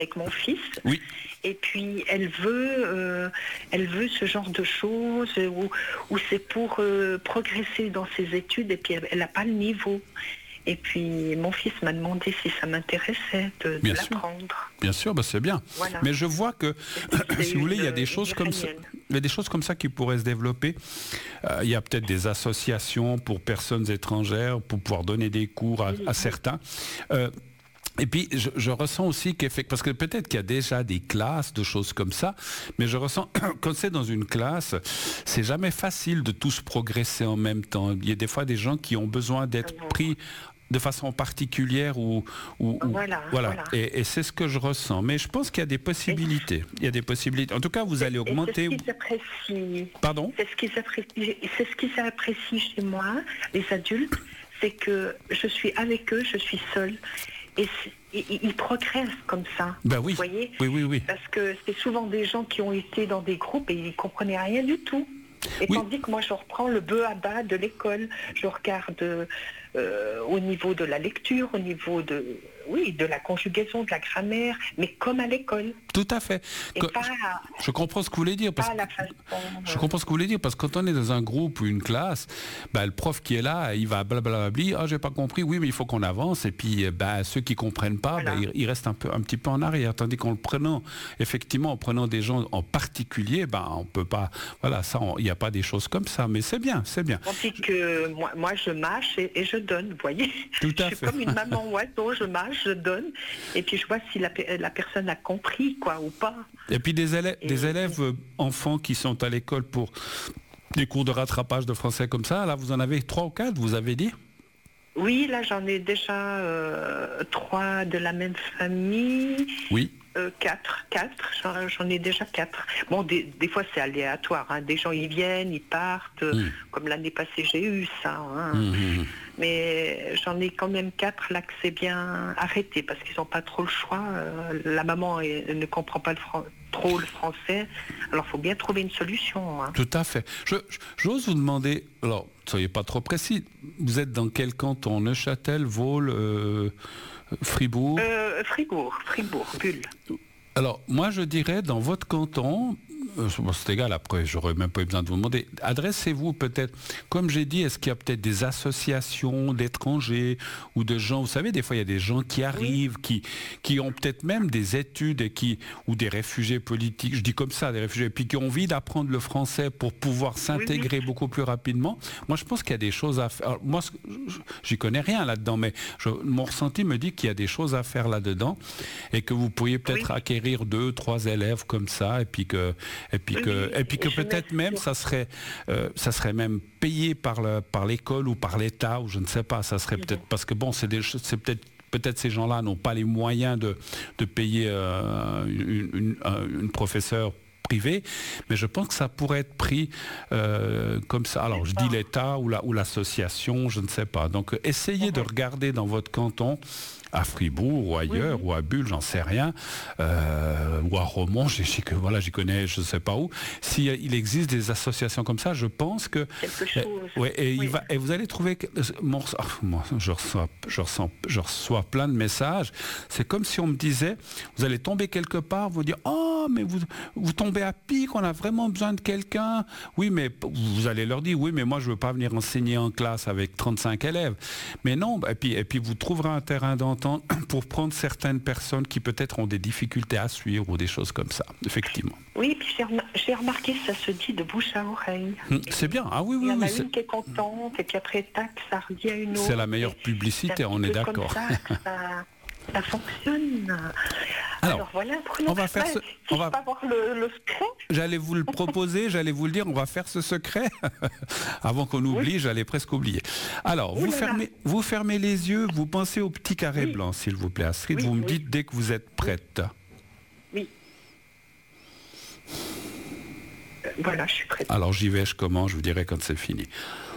avec mon fils. Oui. Et puis elle veut ce genre de choses où c'est pour progresser dans ses études et puis elle n'a pas le niveau. Et puis mon fils m'a demandé si ça m'intéressait de l'apprendre. Bien sûr, c'est bien. Voilà. Mais je vois que, si vous voulez, il y a des choses comme ça. Il y a des choses comme ça qui pourraient se développer. Il y a peut-être des associations pour personnes étrangères pour pouvoir donner des cours à certains. Et puis, je ressens aussi parce que peut-être qu'il y a déjà des classes, de choses comme ça, mais je ressens, quand c'est dans une classe, c'est jamais facile de tous progresser en même temps. Il y a des fois des gens qui ont besoin d'être pris de façon particulière Voilà. Et c'est ce que je ressens. Mais je pense qu'il y a des possibilités. Il y a des possibilités. En tout cas, vous allez augmenter. C'est ce qu'ils apprécient. Pardon ? C'est ce qu'ils apprécient chez moi, les adultes, c'est que je suis avec eux, je suis seule. Et ils progressent comme ça. Ben oui. Vous voyez ? Oui. Parce que c'est souvent des gens qui ont été dans des groupes et ils ne comprenaient rien du tout. Et tandis que moi, je reprends le bœuf à bas de l'école. Je regarde au niveau de la lecture, au niveau de la conjugaison, de la grammaire, mais comme à l'école. Tout à fait. Je comprends ce que vous voulez dire. Je comprends ce que vous voulez dire, parce que quand on est dans un groupe ou une classe, le prof qui est là, il va blablabla, j'ai pas compris, oui, mais il faut qu'on avance. Et puis, ceux qui comprennent pas, ils restent un petit peu en arrière. Tandis qu'en prenant des gens en particulier, on peut pas, il n'y a pas des choses comme ça, mais c'est bien. Tandis que moi, je mâche et je donne, vous voyez. Tout à fait. Je suis comme une maman oiseau, je mâche, je donne, et puis je vois si la personne a compris, ou pas. Et puis des élèves enfants qui sont à l'école pour des cours de rattrapage de français comme ça, là vous en avez 3 ou 4, vous avez dit ? Oui, là j'en ai déjà 3 de la même famille. Oui. 4, j'en ai déjà 4. Bon, des fois c'est aléatoire, des gens ils viennent, ils partent, comme l'année passée j'ai eu ça. Mais j'en ai quand même 4 là que c'est bien arrêté parce qu'ils n'ont pas trop le choix. La maman ne comprend pas trop le français, alors il faut bien trouver une solution. Tout à fait. J'ose vous demander, alors ne soyez pas trop précis, vous êtes dans quel canton ? Neuchâtel, Vaule, Fribourg ? Fribourg, Bulle. Alors, moi, je dirais, dans votre canton, c'est égal, après, j'aurais même pas eu besoin de vous demander, adressez-vous peut-être, comme j'ai dit, est-ce qu'il y a peut-être des associations d'étrangers ou de gens, vous savez, des fois, il y a des gens qui arrivent, qui ont peut-être même des études ou des réfugiés politiques, je dis comme ça, des réfugiés, puis qui ont envie d'apprendre le français pour pouvoir s'intégrer beaucoup plus rapidement. Moi, je pense qu'il y a des choses à faire. Alors, moi, j'y connais rien là-dedans, mais mon ressenti me dit qu'il y a des choses à faire là-dedans et que vous pourriez peut-être acquérir 2, 3 élèves comme ça, et puis que peut-être même ça serait même payé par l'école ou par l'État, ou je ne sais pas, ça serait peut-être, parce que bon, c'est peut-être ces gens-là n'ont pas les moyens de payer une professeure privé, mais je pense que ça pourrait être pris comme ça. Alors je dis l'État ou l'association, je ne sais pas. Donc essayez de regarder dans votre canton, à Fribourg ou ailleurs, ou à Bulle, j'en sais rien, ou à Romont, j'y connais, je ne sais pas où. S'il existe des associations comme ça, je pense que... Quelque chose. Et vous allez trouver... Moi, je reçois plein de messages. C'est comme si on me disait, vous allez tomber quelque part, vous dire, oh, mais vous tombez à pic, on a vraiment besoin de quelqu'un. Oui, mais vous allez leur dire, oui, mais moi, je ne veux pas venir enseigner en classe avec 35 élèves. Mais non, et puis vous trouverez un terrain d'entente pour prendre certaines personnes qui peut-être ont des difficultés à suivre ou des choses comme ça, effectivement. Oui, puis j'ai remarqué ça se dit de bouche à oreille. C'est bien, oui. Il y en a une qui est contente, et puis après, tac, ça redit à une autre. C'est la meilleure publicité, on est d'accord. Ça fonctionne. Alors voilà, on va faire on va avoir le secret. J'allais vous le proposer, j'allais vous le dire, on va faire ce secret. Avant qu'on oublie, j'allais presque oublier. Alors, vous fermez les yeux, vous pensez au petit carré blanc, s'il vous plaît, Astrid, vous me dites dès que vous êtes prête. Oui. Voilà, je suis prête. Alors j'y vais, je commence, je vous dirai quand c'est fini.